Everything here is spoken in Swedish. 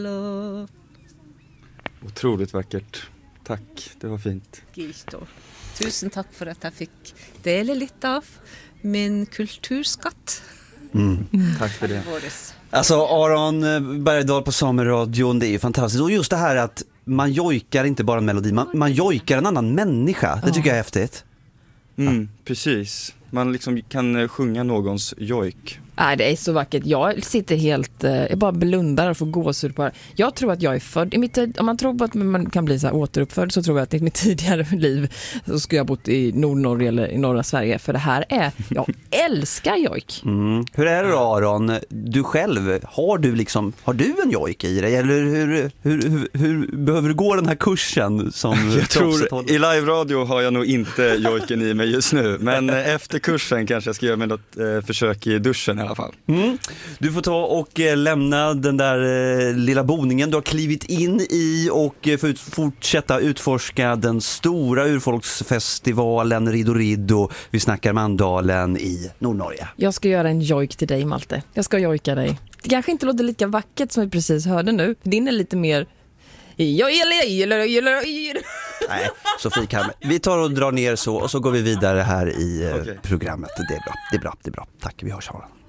Otroligt vackert. Tack, det var fint. Tusen tack för att jag fick dela lite av min kulturskatt. Tack för det. Alltså Aron Bergdahl på Sameradion, det är ju fantastiskt. Och just det här att man jojkar inte bara en melodi, man jojkar en annan människa. Det tycker jag är häftigt. Precis. Man liksom kan sjunga någons jojk. Det är så vackert. Jag sitter helt, jag bara blundar och får gåshud på det. Jag tror att jag är född, om man tror på att man kan bli så här återuppfödd, så tror jag att i mitt tidigare liv så skulle jag bott i Nordnorge eller i norra Sverige. För det här jag älskar jojk. Hur är det då, Aron? Du själv, har du en jojk i dig? Eller hur behöver du gå den här kursen? Jag tror, i live-radio har jag nog inte jojken i mig just nu. Men efter kursen kanske jag ska göra något försök i duschen i alla fall. Du får ta och lämna den där lilla boningen du har klivit in i och fortsätta utforska den stora urfolksfestivalen Riddo. Vi snackar Mandalen i Nordnorge. Jag ska göra en jojk till dig, Malte. Jag ska jojka dig. Det kanske inte låter lika vackert som vi precis hörde nu. Din är lite mer... Nej, Sofie Kalmer. Vi tar och drar ner så och så går vi vidare här i programmet. Det är bra. Tack, vi hörs.